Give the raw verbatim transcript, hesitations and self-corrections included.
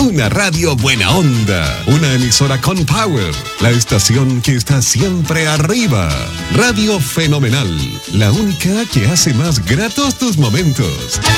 Una radio buena onda. Una emisora con power. La estación que está siempre arriba. Radio Fenomenal. La única que hace más gratos tus momentos.